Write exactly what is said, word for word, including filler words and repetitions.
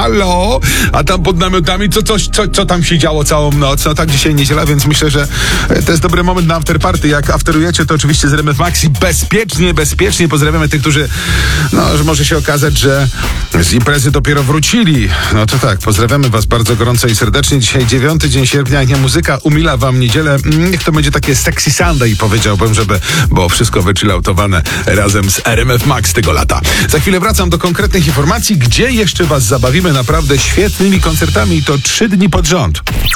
halo, a tam pod namiotami co, coś, co, co tam się działo całą noc. No tak, dzisiaj niedziela, więc myślę, że to jest dobry moment na afterparty. Jak afterujecie, to oczywiście z R M F Max i bezpiecznie, bezpiecznie pozdrawiamy tych, którzy, no, że może się okazać, że z imprezy dopiero wrócili. No to tak, pozdrawiamy was bardzo gorąco i serdecznie. Dzisiaj dziewiąty dzień sierpnia, jak nie muzyka umila wam niedzielę. Niech to będzie takie sexy Sunday, powiedziałbym, żeby było wszystko wychilloutowane razem z R M F Max tego lata. Za chwilę wracam do konkretnych informacji, gdzie jeszcze was zabawimy naprawdę świetnymi koncertami i to trzy dni pod rząd.